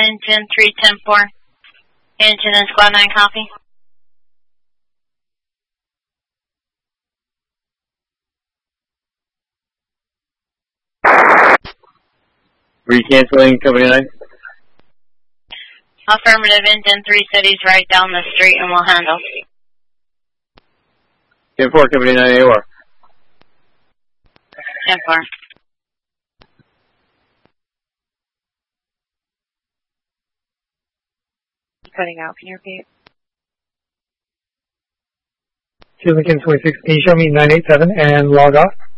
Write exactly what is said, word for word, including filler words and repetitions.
Engine three ten four. Engine and Squad nine copy. Were you canceling Company nine? Affirmative. Engine three said he's right down the street and will handle. ten four, Company nine A O R. ten four. Cutting out, can you repeat? Two Lincoln twenty-six, can you show me nine eight seven and log off?